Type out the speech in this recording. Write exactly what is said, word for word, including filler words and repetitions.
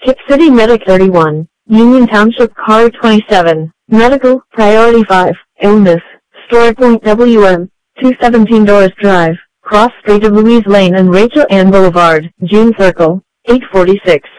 Tip City Medic thirty-one, Union Township Car twenty-seven, Medical, Priority five, Illness, Story Point W M, two seventeen Doris Drive, Cross Street of Louise Lane and Rachel Ann Boulevard, June Circle, eight forty-six.